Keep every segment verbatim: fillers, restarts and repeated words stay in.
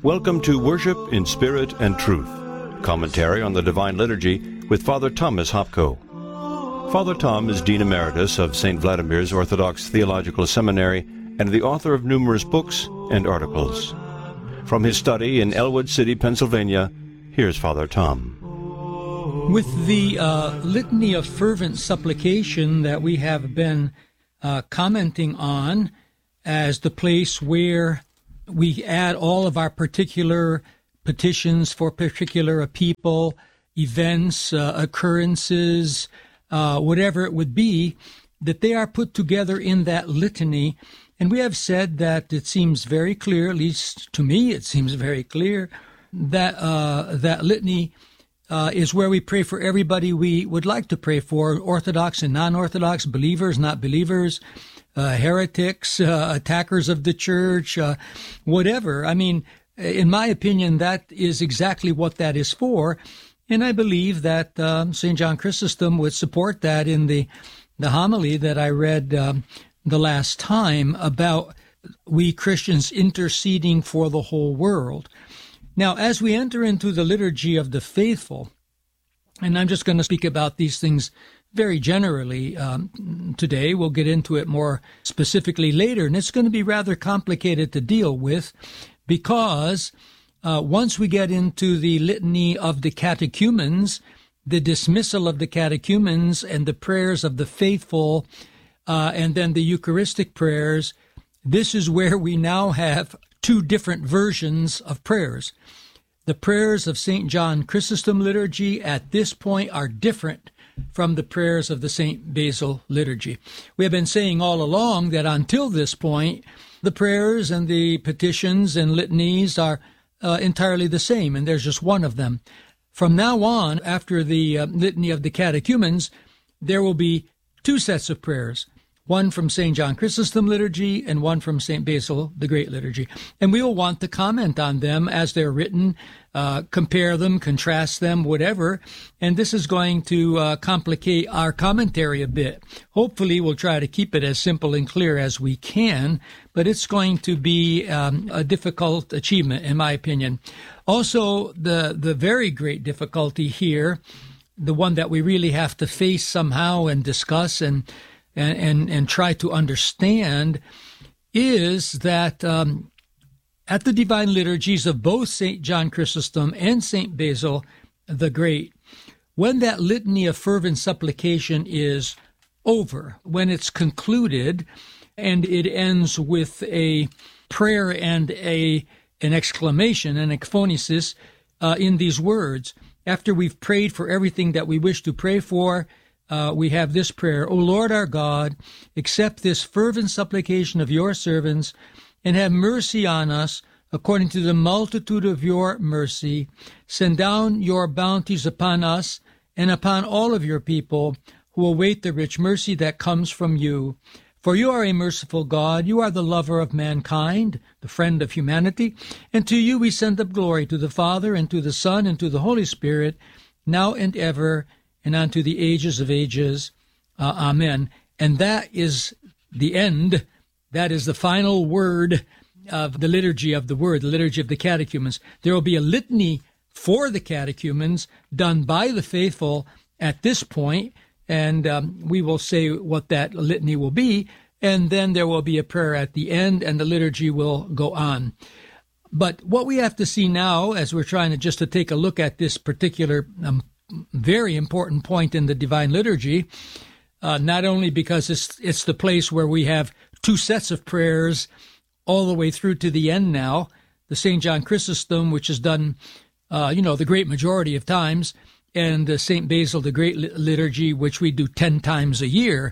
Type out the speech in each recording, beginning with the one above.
Welcome to Worship in Spirit and Truth, commentary on the Divine Liturgy with Father Thomas Hopko. Father Tom is Dean Emeritus of Saint Vladimir's Orthodox Theological Seminary and the author of numerous books and articles. From his study in Elwood City, Pennsylvania, here's Father Tom. With the uh, litany of fervent supplication that we have been uh, commenting on as the place where we add all of our particular petitions for particular people, events, uh, occurrences, uh, whatever it would be, that they are put together in that litany. And we have said that it seems very clear, at least to me it seems very clear, that uh, that litany uh, is where we pray for everybody we would like to pray for, Orthodox and non-Orthodox, believers, not believers, Uh, heretics, uh, attackers of the church, uh, whatever. I mean, in my opinion, that is exactly what that is for. And I believe that um, Saint John Chrysostom would support that in the, the homily that I read um, the last time about we Christians interceding for the whole world. Now, as we enter into the liturgy of the faithful, and I'm just going to speak about these things very generally um, today. We'll get into it more specifically later, and it's going to be rather complicated to deal with because uh, once we get into the litany of the catechumens, the dismissal of the catechumens and the prayers of the faithful, uh, and then the Eucharistic prayers, this is where we now have two different versions of prayers. The prayers of Saint John Chrysostom liturgy at this point are different from the prayers of the Saint Basil liturgy. We have been saying all along that until this point, the prayers and the petitions and litanies are uh, entirely the same, and there's just one of them. From now on, after the uh, litany of the catechumens, there will be two sets of prayers, one from Saint John Chrysostom liturgy and one from Saint Basil the Great liturgy. And we will want to comment on them as they're written, uh, compare them, contrast them, whatever. And this is going to uh, complicate our commentary a bit. Hopefully, we'll try to keep it as simple and clear as we can, but it's going to be um, a difficult achievement, in my opinion. Also, the, the very great difficulty here, the one that we really have to face somehow and discuss and And, and, and try to understand is that um, at the divine liturgies of both Saint John Chrysostom and Saint Basil the Great, when that litany of fervent supplication is over, when it's concluded and it ends with a prayer and a an exclamation, an ekphonesis, uh, in these words, after we've prayed for everything that we wish to pray for, Uh, we have this prayer: O Lord our God, accept this fervent supplication of your servants and have mercy on us according to the multitude of your mercy. Send down your bounties upon us and upon all of your people who await the rich mercy that comes from you. For you are a merciful God, you are the lover of mankind, the friend of humanity, and to you we send up glory, to the Father, and to the Son, and to the Holy Spirit, now and ever, and unto the ages of ages. Uh, amen. And that is the end. That is the final word of the liturgy of the word, the liturgy of the catechumens. There will be a litany for the catechumens done by the faithful at this point, and um, we will say what that litany will be, and then there will be a prayer at the end, and the liturgy will go on. But what we have to see now, as we're trying to just to take a look at this particular um, very important point in the Divine Liturgy, uh, not only because it's it's the place where we have two sets of prayers all the way through to the end now, the Saint John Chrysostom, which is done, uh, you know, the great majority of times, and the Saint Basil the Great Liturgy, which we do ten times a year,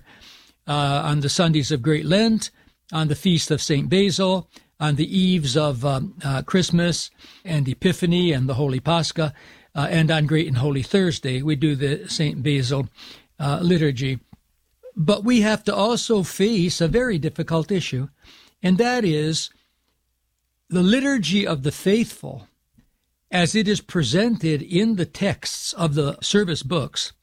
uh, on the Sundays of Great Lent, on the Feast of Saint Basil, on the eves of um, uh, Christmas and Epiphany and the Holy Pascha, Uh, and on Great and Holy Thursday, we do the Saint Basil uh, liturgy. But we have to also face a very difficult issue, and that is the liturgy of the faithful, as it is presented in the texts of the service books,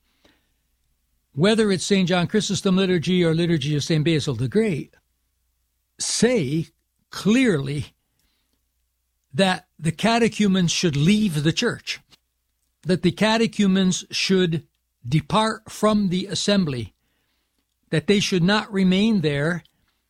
whether it's Saint John Chrysostom liturgy or liturgy of Saint Basil the Great, say clearly that the catechumens should leave the church, that the catechumens should depart from the assembly, that they should not remain there,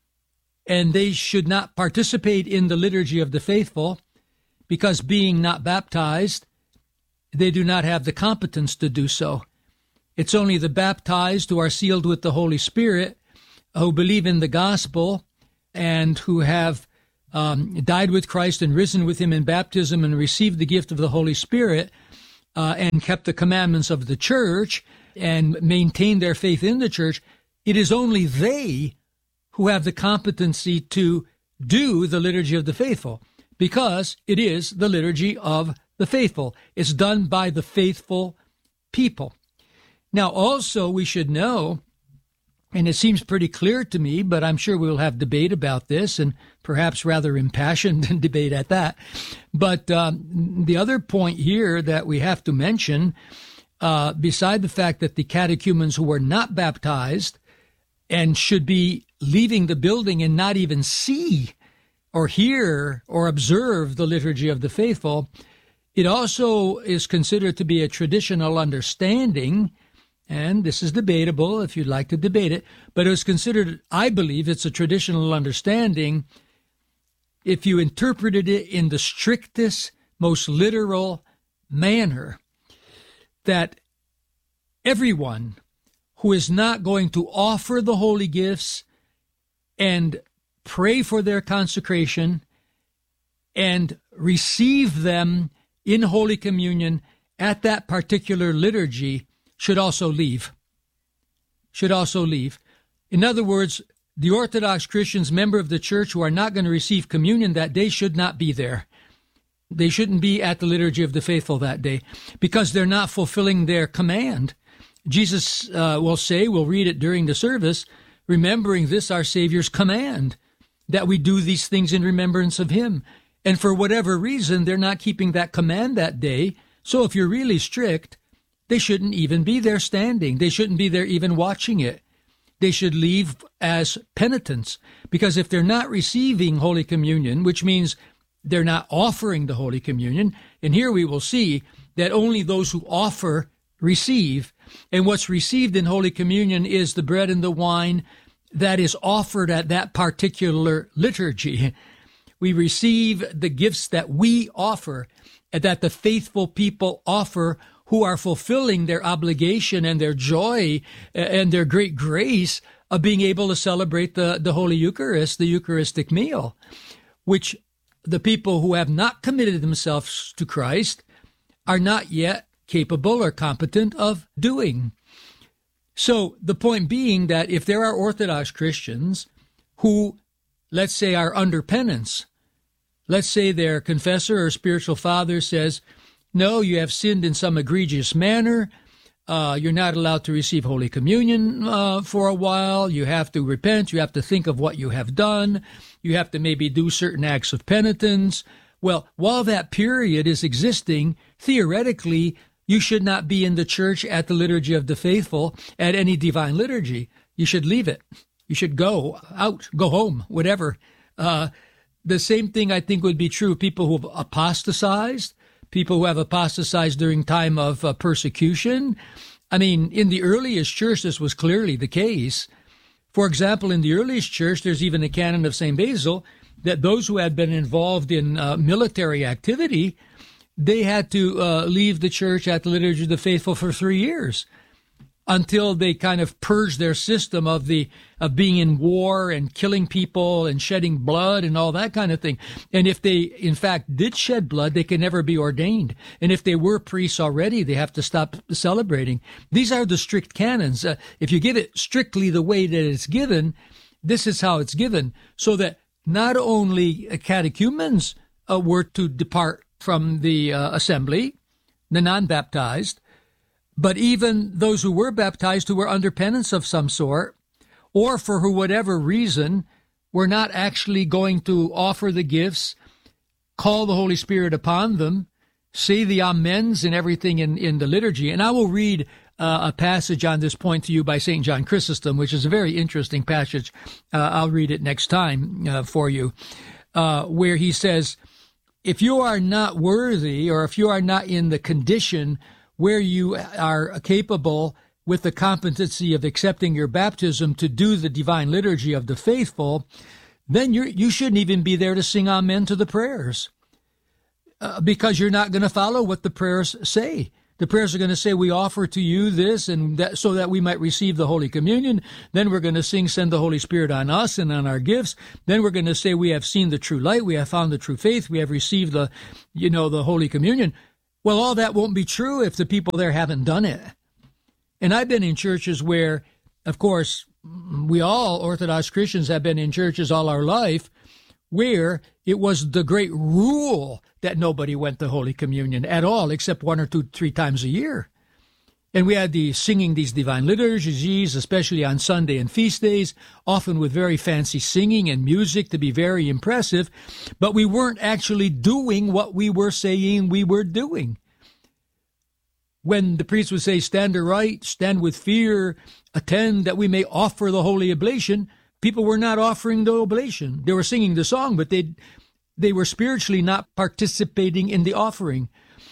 and they should not participate in the liturgy of the faithful, because being not baptized, they do not have the competence to do so. It's only the baptized who are sealed with the Holy Spirit, who believe in the gospel, and who have um, died with Christ and risen with him in baptism and received the gift of the Holy Spirit, uh, and kept the commandments of the church and maintained their faith in the church. It is only they who have the competency to do the liturgy of the faithful, because it is the liturgy of the faithful. It's done by the faithful people. Now, also, we should know, and it seems pretty clear to me, but I'm sure we'll have debate about this, and perhaps rather impassioned debate at that. But um, the other point here that we have to mention, uh, beside the fact that the catechumens who were not baptized and should be leaving the building and not even see or hear or observe the liturgy of the faithful, it also is considered to be a traditional understanding, and this is debatable if you'd like to debate it, but it was considered, I believe it's a traditional understanding if you interpreted it in the strictest, most literal manner, that everyone who is not going to offer the holy gifts and pray for their consecration and receive them in Holy Communion at that particular liturgy should also leave. Should also leave. In other words, the Orthodox Christians, member of the church, who are not going to receive communion that day should not be there. They shouldn't be at the liturgy of the faithful that day because they're not fulfilling their command. Jesus uh, will say, we'll read it during the service, remembering this our Savior's command, that we do these things in remembrance of him. And for whatever reason, they're not keeping that command that day. So if you're really strict, they shouldn't even be there standing. They shouldn't be there even watching it. They should leave as penitents, because if they're not receiving Holy Communion, which means they're not offering the Holy Communion, and here we will see that only those who offer receive, and what's received in Holy Communion is the bread and the wine that is offered at that particular liturgy. We receive the gifts that we offer, that the faithful people offer, who are fulfilling their obligation and their joy and their great grace of being able to celebrate the, the Holy Eucharist, the Eucharistic meal, which the people who have not committed themselves to Christ are not yet capable or competent of doing. So the point being that if there are Orthodox Christians who, let's say, are under penance, let's say their confessor or spiritual father says, no, you have sinned in some egregious manner. Uh, you're not allowed to receive Holy Communion uh, for a while. You have to repent. You have to think of what you have done. You have to maybe do certain acts of penitence. Well, while that period is existing, theoretically, you should not be in the church at the liturgy of the faithful at any divine liturgy. You should leave it. You should go out, go home, whatever. Uh, the same thing I think would be true of people who have apostatized, people who have apostatized during time of uh, persecution. I mean, in the earliest church, this was clearly the case. For example, in the earliest church, there's even a canon of Saint Basil that those who had been involved in uh, military activity, they had to uh, leave the church at the liturgy of the faithful for three years until they kind of purged their system of the of being in war and killing people and shedding blood and all that kind of thing. And if they, in fact, did shed blood, they can never be ordained. And if they were priests already, they have to stop celebrating. These are the strict canons. Uh, if you give it strictly the way that it's given, this is how it's given, so that not only catechumens uh, were to depart from the uh, assembly, the non-baptized, but even those who were baptized who were under penance of some sort, or for whatever reason, were not actually going to offer the gifts, call the Holy Spirit upon them, say the amens and everything in, in the liturgy. And I will read uh, a passage on this point to you by Saint John Chrysostom, which is a very interesting passage. Uh, I'll read it next time uh, for you, uh, where he says, if you are not worthy, or if you are not in the condition where you are capable with the competency of accepting your baptism to do the divine liturgy of the faithful, then you you shouldn't even be there to sing amen to the prayers, uh, because you're not going to follow what the prayers say. The prayers are going to say, we offer to you this, and that, so that we might receive the Holy Communion. Then we're going to sing, send the Holy Spirit on us and on our gifts. Then we're going to say, we have seen the true light, we have found the true faith, we have received the, you know, the Holy Communion. Well, all that won't be true if the people there haven't done it. And I've been in churches where, of course, we all Orthodox Christians have been in churches all our life, where it was the great rule that nobody went to Holy Communion at all, except one or two, three times a year. And we had the singing these divine liturgies, especially on Sunday and feast days, often with very fancy singing and music to be very impressive, but we weren't actually doing what we were saying we were doing. When the priest would say, stand aright, stand with fear, attend that we may offer the holy oblation, people were not offering the oblation. They were singing the song, but they they were spiritually not participating in the offering.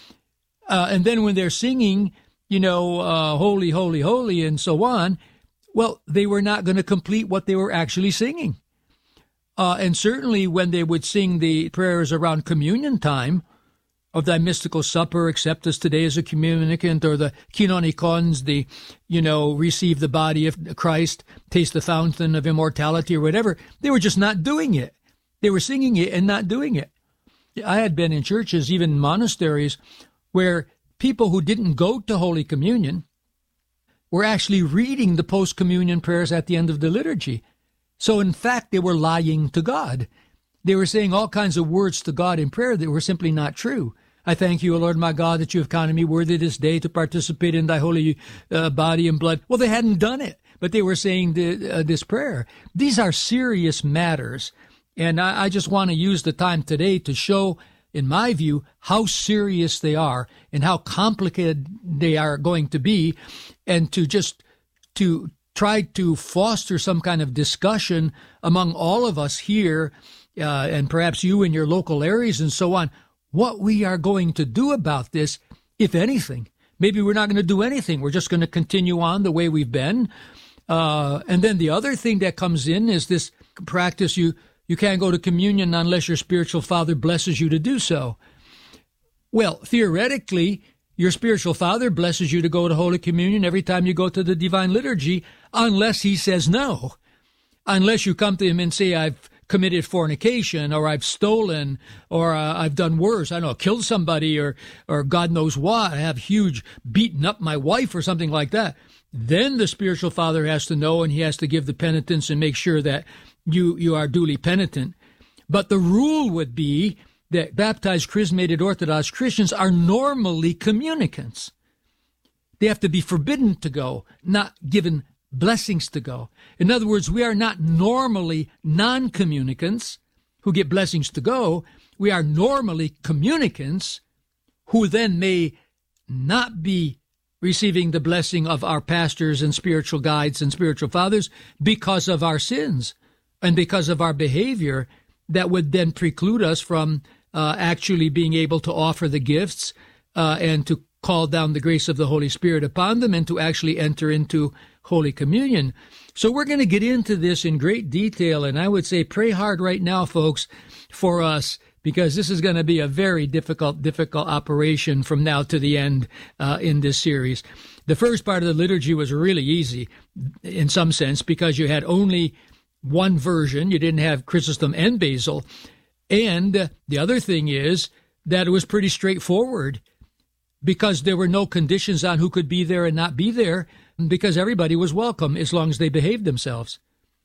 Uh, and then when they're singing, you know, uh, holy, holy, holy, and so on, well, they were not going to complete what they were actually singing. Uh, and certainly when they would sing the prayers around communion time, of thy mystical supper, accept us today as a communicant, or the kinonikons, the, you know, receive the body of Christ, taste the fountain of immortality, or whatever, they were just not doing it. They were singing it and not doing it. I had been in churches, even monasteries, where people who didn't go to Holy Communion were actually reading the post-communion prayers at the end of the liturgy. So in fact, they were lying to God. They were saying all kinds of words to God in prayer that were simply not true. I thank you, O Lord my God, that you have counted me worthy this day to participate in thy holy uh, body and blood. Well, they hadn't done it, but they were saying the, uh, this prayer. These are serious matters, and I, I just want to use the time today to show, in my view, how serious they are and how complicated they are going to be, and to just to try to foster some kind of discussion among all of us here, Uh, and perhaps you in your local areas and so on, what we are going to do about this, if anything. Maybe we're not going to do anything. We're just going to continue on the way we've been. Uh, and then the other thing that comes in is this practice, you, you can't go to communion unless your spiritual father blesses you to do so. Well, theoretically, your spiritual father blesses you to go to Holy Communion every time you go to the Divine Liturgy, unless he says no. Unless you come to him and say, I've committed fornication, or I've stolen, or uh, I've done worse, I don't know, killed somebody, or or God knows what, I have huge, beaten up my wife or something like that. Then the spiritual father has to know, and he has to give the penitence and make sure that you, you are duly penitent. But the rule would be that baptized, chrismated Orthodox Christians are normally communicants. They have to be forbidden to go, not given blessings to go. In other words, we are not normally non-communicants who get blessings to go. We are normally communicants who then may not be receiving the blessing of our pastors and spiritual guides and spiritual fathers because of our sins and because of our behavior that would then preclude us from uh, actually being able to offer the gifts uh, and to call down the grace of the Holy Spirit upon them and to actually enter into Holy Communion. So we're going to get into this in great detail, and I would say pray hard right now, folks, for us, because this is going to be a very difficult, difficult operation from now to the end uh, in this series. The first part of the liturgy was really easy in some sense because you had only one version. You didn't have Chrysostom and Basil. And uh, the other thing is that it was pretty straightforward because there were no conditions on who could be there and not be there, because everybody was welcome as long as they behaved themselves.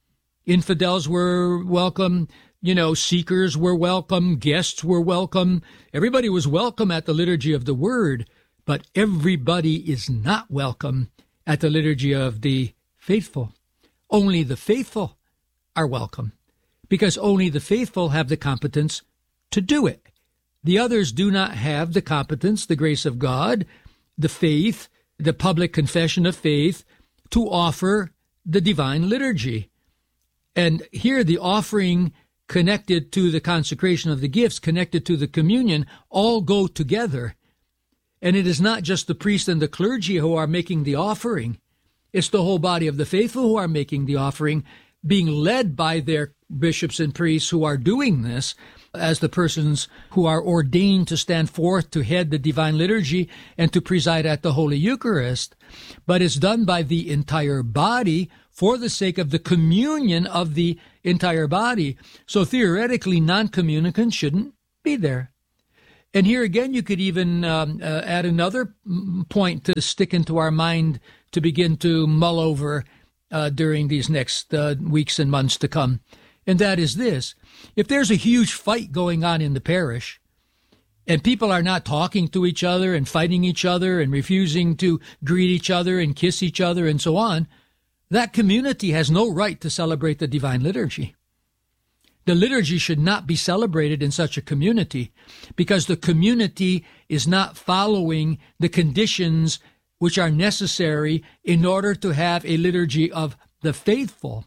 Infidels were welcome, you know, seekers were welcome, guests were welcome. Everybody was welcome at the Liturgy of the Word, but everybody is not welcome at the Liturgy of the Faithful. Only the faithful are welcome, because only the faithful have the competence to do it. The others do not have the competence, the grace of God, the faith, the public confession of faith to offer the divine liturgy. And here the offering connected to the consecration of the gifts, connected to the communion, all go together. And it is not just the priest and the clergy who are making the offering. It's the whole body of the faithful who are making the offering, being led by their bishops and priests who are doing this as the persons who are ordained to stand forth to head the divine liturgy and to preside at the Holy Eucharist. But it's done by the entire body for the sake of the communion of the entire body. So theoretically, non-communicants shouldn't be there. And here again, you could even um, uh, add another point to stick into our mind to begin to mull over uh, during these next uh, weeks and months to come. And that is this. If there's a huge fight going on in the parish, and people are not talking to each other and fighting each other and refusing to greet each other and kiss each other and so on, that community has no right to celebrate the divine liturgy. The liturgy should not be celebrated in such a community because the community is not following the conditions which are necessary in order to have a liturgy of the faithful.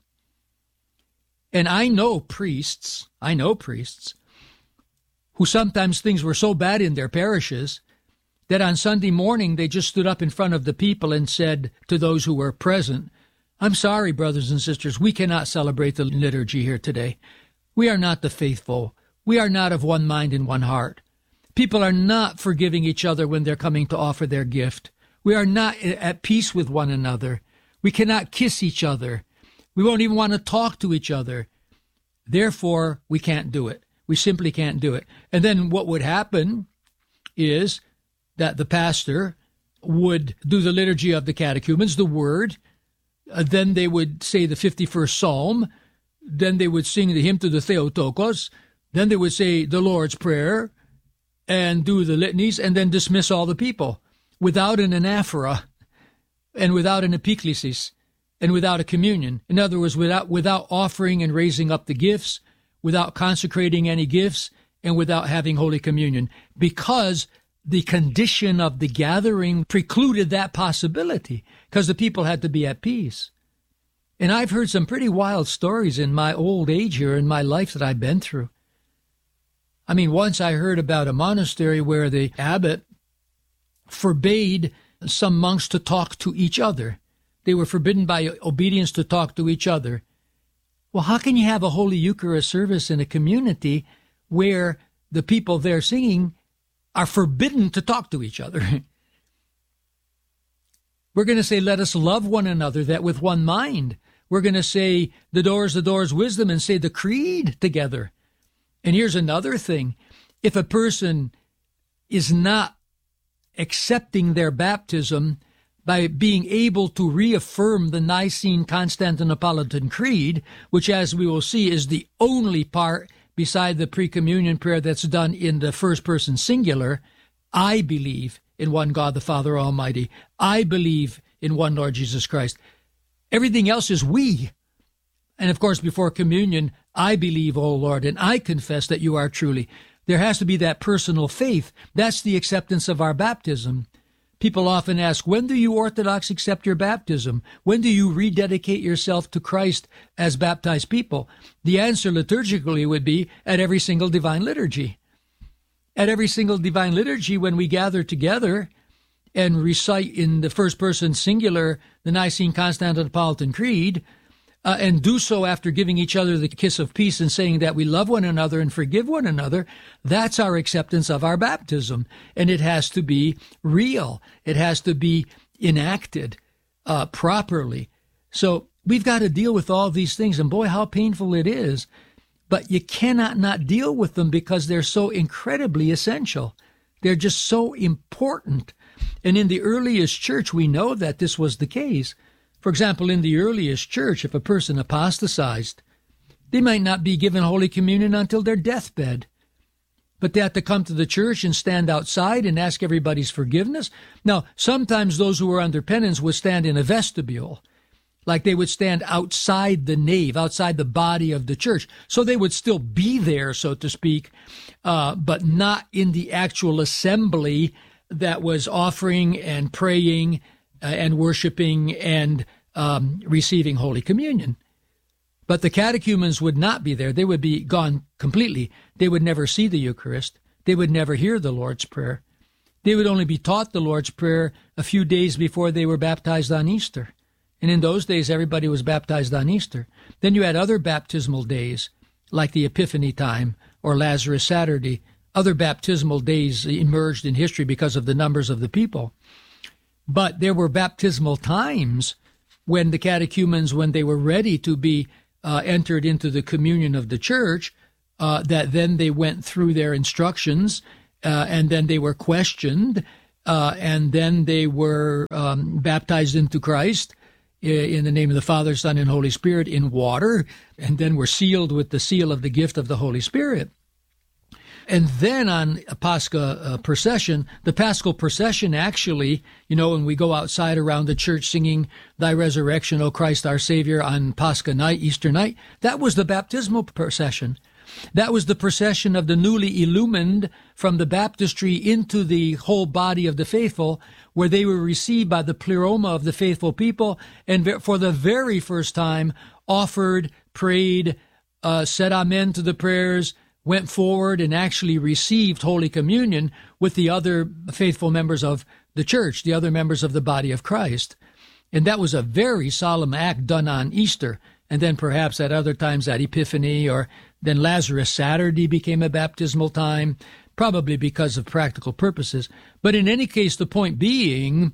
And I know priests, I know priests, who sometimes things were so bad in their parishes that on Sunday morning they just stood up in front of the people and said to those who were present, "I'm sorry, brothers and sisters, we cannot celebrate the liturgy here today. We are not the faithful. We are not of one mind and one heart. People are not forgiving each other when they're coming to offer their gift. We are not at peace with one another. We cannot kiss each other. We won't even want to talk to each other. Therefore, we can't do it. We simply can't do it." And then what would happen is that the pastor would do the liturgy of the catechumens, the word, uh, then they would say the fifty-first Psalm, then they would sing the hymn to the Theotokos, then they would say the Lord's Prayer, and do the litanies, and then dismiss all the people without an anaphora, and without an epiklesis, and without a communion. In other words, without without offering and raising up the gifts, without consecrating any gifts, and without having Holy Communion, because the condition of the gathering precluded that possibility, because the people had to be at peace. And I've heard some pretty wild stories in my old age here, in my life that I've been through. I mean, once I heard about a monastery where the abbot forbade some monks to talk to each other. They were forbidden by obedience to talk to each other. Well, how can you have a Holy Eucharist service in a community where the people there singing are forbidden to talk to each other? We're going to say, let us love one another, that with one mind. We're going to say, the doors, the doors, wisdom, and say the creed together. And here's another thing. If a person is not accepting their baptism by being able to reaffirm the Nicene-Constantinopolitan Creed, which, as we will see, is the only part beside the pre-communion prayer that's done in the first person singular, I believe in one God the Father Almighty. I believe in one Lord Jesus Christ. Everything else is we. And of course, before communion, I believe, O Lord, and I confess that you are truly. There has to be that personal faith. That's the acceptance of our baptism. People often ask, when do you Orthodox accept your baptism? When do you rededicate yourself to Christ as baptized people? The answer liturgically would be at every single divine liturgy. At every single divine liturgy, when we gather together and recite in the first person singular the Nicene-Constantinopolitan Creed, uh, and do so after giving each other the kiss of peace and saying that we love one another and forgive one another, that's our acceptance of our baptism. And it has to be real. It has to be enacted uh, properly. So we've got to deal with all these things, and boy, how painful it is. But you cannot not deal with them because they're so incredibly essential. They're just so important. And in the earliest church, we know that this was the case. For example, in the earliest church, if a person apostatized, they might not be given Holy Communion until their deathbed. But they have to come to the church and stand outside and ask everybody's forgiveness. Now, sometimes those who were under penance would stand in a vestibule, like they would stand outside the nave, outside the body of the church. So they would still be there, so to speak, uh, but not in the actual assembly that was offering and praying uh, and worshiping and um, receiving Holy Communion. But the catechumens would not be there. They would be gone completely. They would never see the Eucharist. They would never hear the Lord's Prayer. They would only be taught the Lord's Prayer a few days before they were baptized on Easter. And in those days, everybody was baptized on Easter. Then you had other baptismal days, like the Epiphany time or Lazarus Saturday. Other baptismal days emerged in history because of the numbers of the people. But there were baptismal times when the catechumens, when they were ready to be uh, entered into the communion of the church, uh, that then they went through their instructions, uh, and then they were questioned, uh, and then they were um, baptized into Christ in the name of the Father, Son, and Holy Spirit in water, and then were sealed with the seal of the gift of the Holy Spirit. And then on a Pascha uh, procession, the Paschal procession actually, you know, when we go outside around the church singing Thy Resurrection, O Christ our Savior, on Pascha night, Easter night, that was the baptismal procession. That was the procession of the newly illumined from the baptistry into the whole body of the faithful, where they were received by the pleroma of the faithful people, and for the very first time offered, prayed, uh, said amen to the prayers, went forward and actually received Holy Communion with the other faithful members of the church, the other members of the body of Christ. And that was a very solemn act done on Easter. And then perhaps at other times at Epiphany, or then Lazarus Saturday became a baptismal time, probably because of practical purposes. But in any case, the point being,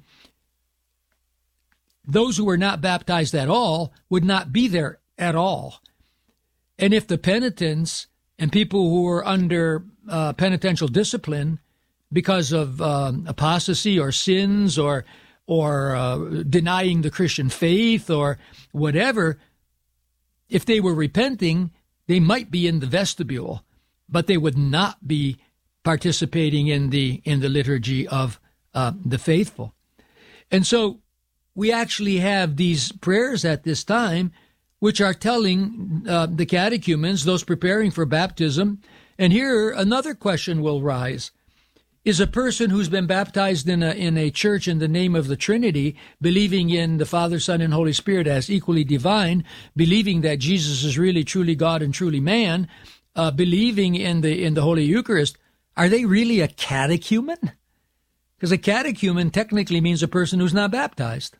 those who were not baptized at all would not be there at all. And if the penitents and people who were under uh, penitential discipline because of um, apostasy or sins or or uh, denying the Christian faith or whatever, if they were repenting, they might be in the vestibule, but they would not be participating in the in the liturgy of uh, the faithful. And so we actually have these prayers at this time which are telling uh, the catechumens, those preparing for baptism. And here another question will rise. Is a person who's been baptized in a in a church in the name of the Trinity, believing in the Father, Son, and Holy Spirit as equally divine, believing that Jesus is really truly God and truly man, uh, believing in the in the Holy Eucharist, are they really a catechumen? Because a catechumen technically means a person who's not baptized.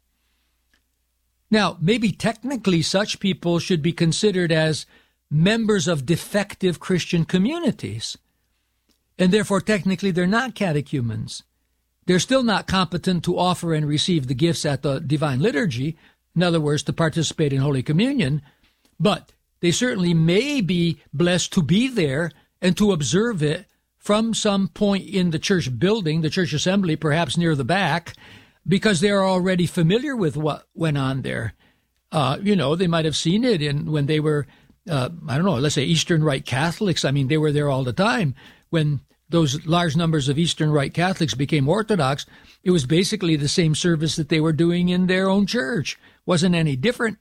Now, maybe technically such people should be considered as members of defective Christian communities. And therefore, technically, they're not catechumens. They're still not competent to offer and receive the gifts at the divine liturgy, in other words, to participate in Holy Communion, but they certainly may be blessed to be there and to observe it from some point in the church building, the church assembly, perhaps near the back, because they are already familiar with what went on there. Uh, you know, they might have seen it in when they were, uh, I don't know, let's say Eastern Rite Catholics. I mean, they were there all the time. When those large numbers of Eastern Rite Catholics became Orthodox, it was basically the same service that they were doing in their own church. Wasn't any different.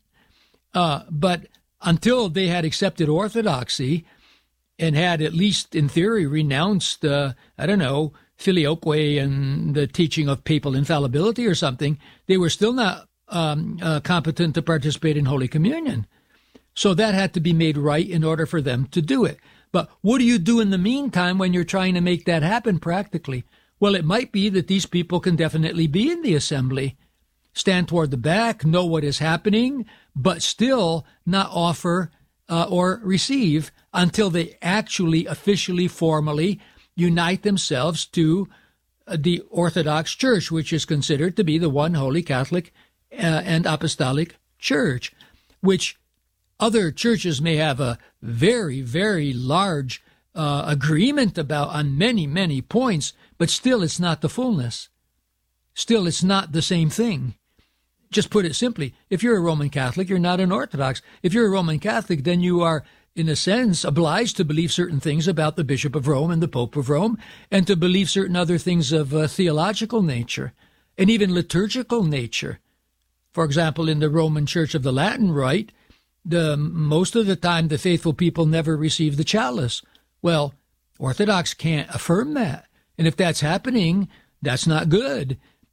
Uh, but until they had accepted Orthodoxy and had, at least in theory, renounced, uh, I don't know, filioque and the teaching of papal infallibility or something, they were still not um, uh, competent to participate in Holy Communion. So that had to be made right in order for them to do it. But what do you do in the meantime when you're trying to make that happen practically? Well, it might be that these people can definitely be in the assembly, stand toward the back, know what is happening, but still not offer uh, or receive until they actually officially, formally unite themselves to uh, the Orthodox Church, which is considered to be the one holy Catholic uh, and Apostolic Church, which other churches may have a very, very large uh, agreement about on many, many points, but still it's not the fullness. Still, it's not the same thing. Just put it simply, if you're a Roman Catholic, you're not an Orthodox. If you're a Roman Catholic, then you are, in a sense, obliged to believe certain things about the Bishop of Rome and the Pope of Rome, and to believe certain other things of uh, theological nature and even liturgical nature. For example, in the Roman Church of the Latin Rite, the most of the time the faithful people never receive the chalice. Well, Orthodox can't affirm that. And if that's happening, that's not good.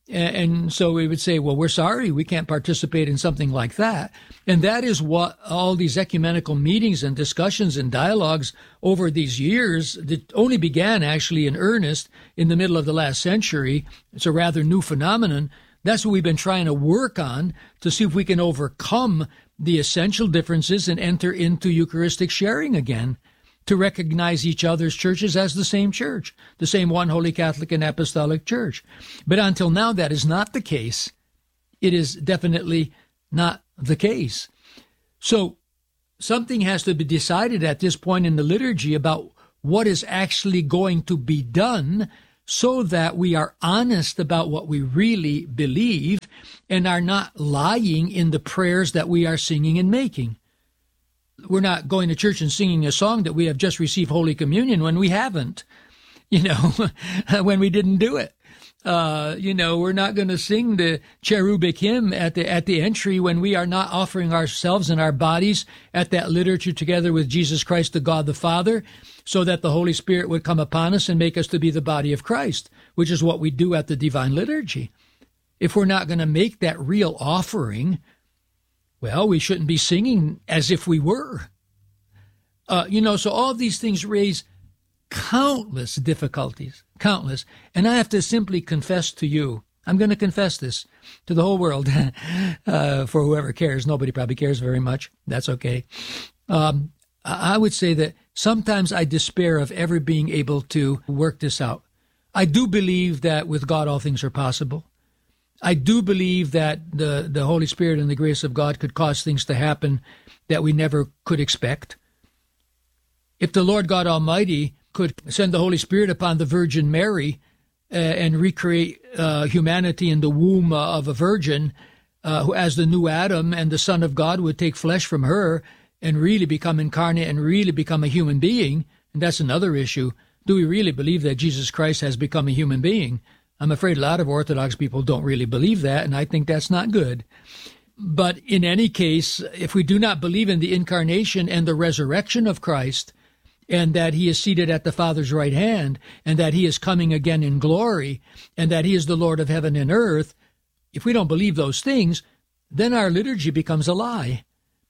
And so we would say, well, we're sorry, we can't participate in something like that. And that is what all these ecumenical meetings and discussions and dialogues over these years that only began actually in earnest in the middle of the last century. It's a rather new phenomenon. That's what we've been trying to work on to see if we can overcome the essential differences and enter into Eucharistic sharing again, to recognize each other's churches as the same church, the same one Holy Catholic and Apostolic Church. But until now, that is not the case. It is definitely not the case. So something has to be decided at this point in the liturgy about what is actually going to be done so that we are honest about what we really believe and are not lying in the prayers that we are singing and making. We're not going to church and singing a song that we have just received Holy Communion when we haven't, you know, when we didn't do it. Uh, you know, we're not going to sing the cherubic hymn at the at the entry when we are not offering ourselves and our bodies at that liturgy together with Jesus Christ, the God the Father, so that the Holy Spirit would come upon us and make us to be the body of Christ, which is what we do at the Divine Liturgy. If we're not going to make that real offering, well, we shouldn't be singing as if we were. Uh, you know, so all these things raise countless difficulties, countless. And I have to simply confess to you, I'm going to confess this to the whole world, uh, for whoever cares. Nobody probably cares very much. That's okay. Um, I would say that sometimes I despair of ever being able to work this out. I do believe that with God all things are possible. I do believe that the, the Holy Spirit and the grace of God could cause things to happen that we never could expect. If the Lord God Almighty could send the Holy Spirit upon the Virgin Mary uh, and recreate uh, humanity in the womb uh, of a virgin uh, who, as the new Adam, and the Son of God would take flesh from her and really become incarnate and really become a human being, and that's another issue. Do we really believe that Jesus Christ has become a human being? I'm afraid a lot of Orthodox people don't really believe that, and I think that's not good. But in any case, if we do not believe in the incarnation and the resurrection of Christ, and that he is seated at the Father's right hand, and that he is coming again in glory, and that he is the Lord of heaven and earth, if we don't believe those things, then our liturgy becomes a lie.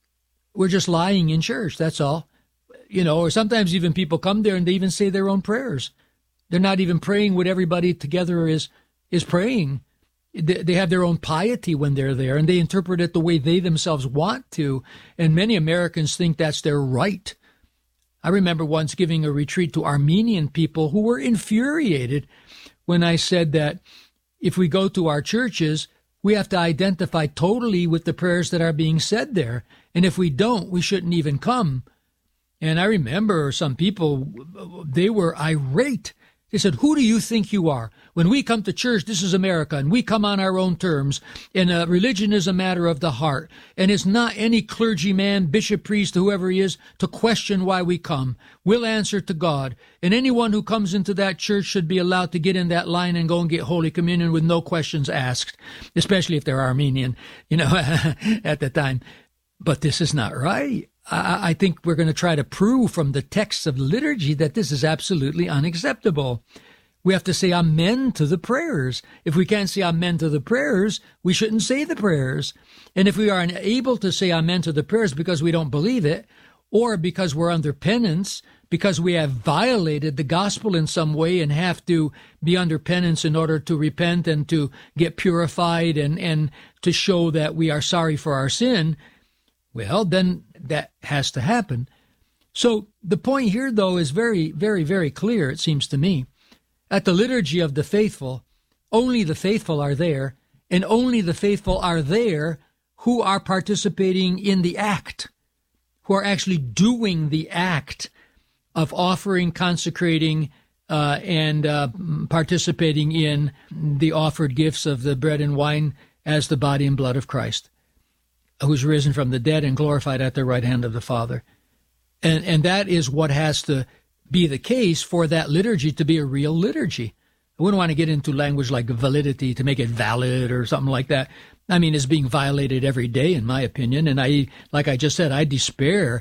We're just lying in church, that's all. You know, or sometimes even people come there and they even say their own prayers. They're not even praying what everybody together is is praying. They have their own piety when they're there, and they interpret it the way they themselves want to. And many Americans think that's their right. I remember once giving a retreat to Armenian people who were infuriated when I said that if we go to our churches, we have to identify totally with the prayers that are being said there. And if we don't, we shouldn't even come. And I remember some people, they were irate. They said, who do you think you are? When we come to church, this is America, and we come on our own terms, and uh, religion is a matter of the heart, and it's not any clergyman, bishop, priest, whoever he is, to question why we come. We'll answer to God, and anyone who comes into that church should be allowed to get in that line and go and get Holy Communion with no questions asked, especially if they're Armenian, you know, at the time. But this is not right. I think we're going to try to prove from the texts of the liturgy that this is absolutely unacceptable. We have to say amen to the prayers. If we can't say amen to the prayers, we shouldn't say the prayers. And if we are unable to say amen to the prayers because we don't believe it, or because we're under penance, because we have violated the gospel in some way and have to be under penance in order to repent and to get purified and, and to show that we are sorry for our sin, well, then that has to happen. So the point here, though, is very, very, very clear, it seems to me. At the liturgy of the faithful, only the faithful are there, and only the faithful are there who are participating in the act, who are actually doing the act of offering, consecrating, uh, and uh, participating in the offered gifts of the bread and wine as the body and blood of Christ, who's risen from the dead and glorified at the right hand of the Father. And and that is what has to be the case for that liturgy to be a real liturgy. I wouldn't want to get into language like validity to make it valid or something like that. I mean, it's being violated every day, in my opinion. And I, like I just said, I despair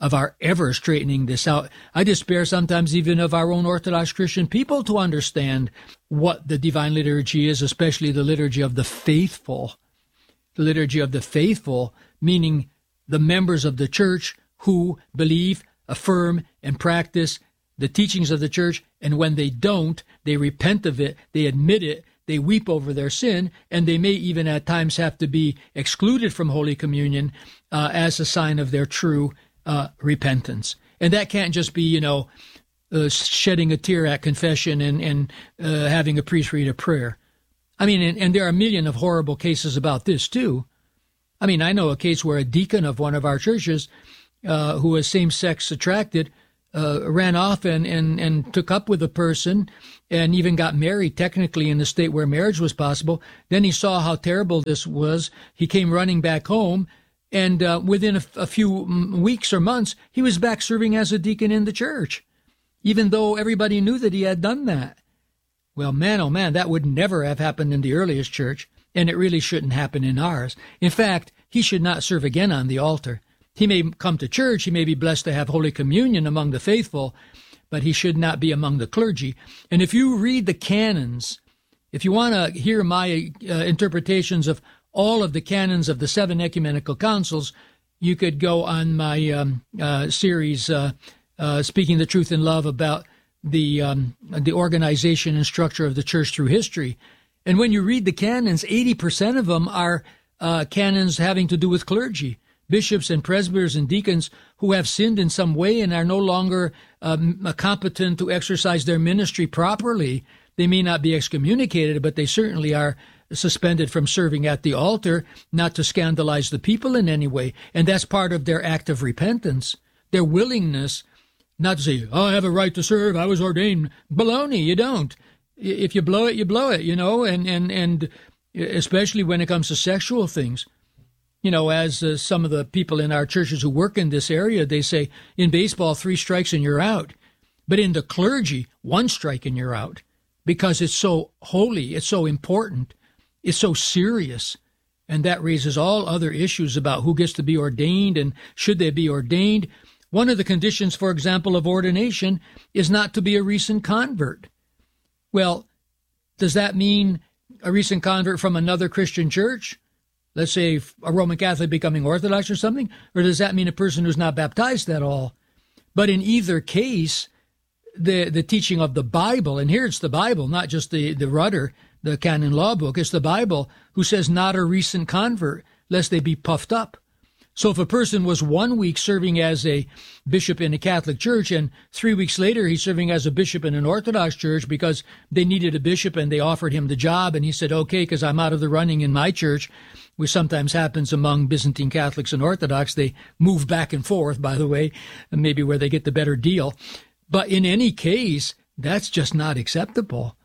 of our ever straightening this out. I despair sometimes even of our own Orthodox Christian people to understand what the divine liturgy is, especially the liturgy of the faithful. The liturgy of the faithful, meaning the members of the church who believe, affirm, and practice the teachings of the church, and when they don't, they repent of it, they admit it, they weep over their sin, and they may even at times have to be excluded from Holy Communion uh, as a sign of their true uh, repentance. And that can't just be, you know, uh, shedding a tear at confession and, and uh, having a priest read a prayer. I mean, and, and there are a million of horrible cases about this, too. I mean, I know a case where a deacon of one of our churches uh, who was same-sex attracted uh, ran off and, and, and took up with a person and even got married technically in the state where marriage was possible. Then he saw how terrible this was. He came running back home, and uh, within a, a few weeks or months, he was back serving as a deacon in the church, even though everybody knew that he had done that. Well, man, oh man, that would never have happened in the earliest church, and it really shouldn't happen in ours. In fact, he should not serve again on the altar. He may come to church, he may be blessed to have Holy Communion among the faithful, but he should not be among the clergy. And if you read the canons, if you want to hear my uh, interpretations of all of the canons of the seven ecumenical councils, you could go on my um, uh, series, uh, uh, Speaking the Truth in Love, about the um, the organization and structure of the church through history. And when you read the canons, eighty percent of them are uh, canons having to do with clergy, bishops and presbyters and deacons who have sinned in some way and are no longer um, competent to exercise their ministry properly. They may not be excommunicated, but they certainly are suspended from serving at the altar, not to scandalize the people in any way. And that's part of their act of repentance, their willingness not to say, oh, I have a right to serve, I was ordained. Baloney, you don't. If you blow it, you blow it, you know, and, and, and especially when it comes to sexual things. You know, as uh, some of the people in our churches who work in this area, they say, in baseball, three strikes and you're out. But in the clergy, one strike and you're out, because it's so holy, it's so important, it's so serious. And that raises all other issues about who gets to be ordained and should they be ordained. One of the conditions, for example, of ordination is not to be a recent convert. Well, does that mean a recent convert from another Christian church? Let's say a Roman Catholic becoming Orthodox or something? Or does that mean a person who's not baptized at all? But in either case, the, the teaching of the Bible, and here it's the Bible, not just the, the rudder, the canon law book, it's the Bible who says not a recent convert, lest they be puffed up. So if a person was one week serving as a bishop in a Catholic church and three weeks later he's serving as a bishop in an Orthodox church because they needed a bishop and they offered him the job and he said, okay, because I'm out of the running in my church, which sometimes happens among Byzantine Catholics and Orthodox. They move back and forth, by the way, maybe where they get the better deal. But in any case, that's just not acceptable.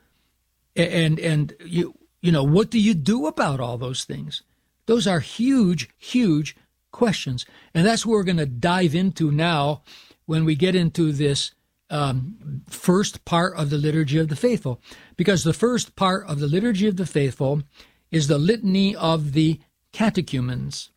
And, and you, you know, what do you do about all those things? Those are huge, huge questions. And that's what we're going to dive into now when we get into this um, first part of the Liturgy of the Faithful. Because the first part of the Liturgy of the Faithful is the Litany of the Catechumens.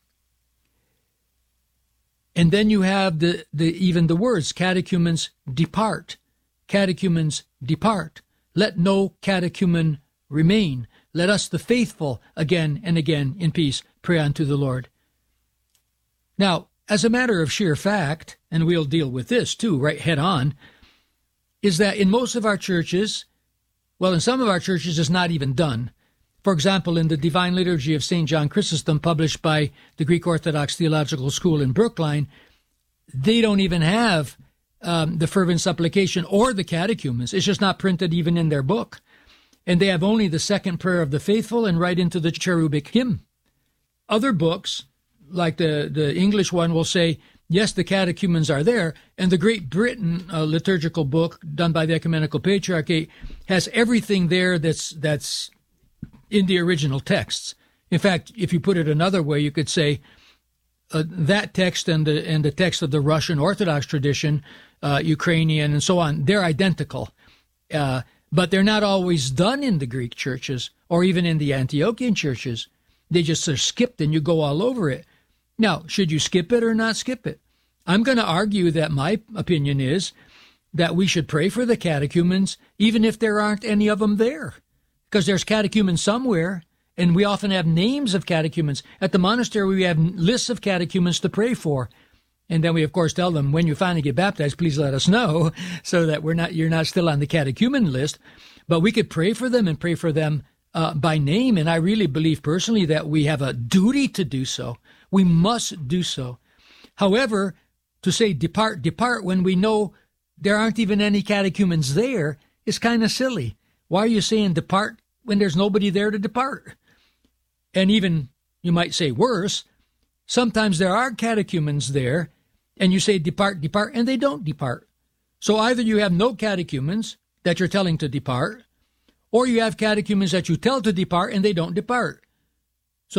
And then you have the, the even the words, catechumens depart, catechumens depart. Let no catechumen remain. Let us, the faithful, again and again in peace, pray unto the Lord. Now, as a matter of sheer fact, and we'll deal with this too, right head on, is that in most of our churches, well, in some of our churches, it's not even done. For example, in the Divine Liturgy of Saint John Chrysostom, published by the Greek Orthodox Theological School in Brookline, they don't even have um, the fervent supplication or the catechumens. It's just not printed even in their book. And they have only the second prayer of the faithful and right into the cherubic hymn. Other books, like the, the English one, will say, yes, the catechumens are there, and the Great Britain uh, liturgical book done by the Ecumenical Patriarchate has everything there that's that's in the original texts. In fact, if you put it another way, you could say uh, that text and the and the text of the Russian Orthodox tradition, uh, Ukrainian, and so on, they're identical. Uh, but they're not always done in the Greek churches or even in the Antiochian churches. They just are skipped and you go all over it. Now, should you skip it or not skip it? I'm going to argue that my opinion is that we should pray for the catechumens even if there aren't any of them there, because there's catechumens somewhere, and we often have names of catechumens. At the monastery, we have lists of catechumens to pray for. And then we, of course, tell them, when you finally get baptized, please let us know so that we're not you're not still on the catechumen list. But we could pray for them and pray for them uh, by name. And I really believe personally that we have a duty to do so. We must do so. However, to say depart, depart when we know there aren't even any catechumens there is kind of silly. Why are you saying depart when there's nobody there to depart? And even, you might say worse, sometimes there are catechumens there, and you say depart, depart, and they don't depart. So either you have no catechumens that you're telling to depart, or you have catechumens that you tell to depart and they don't depart.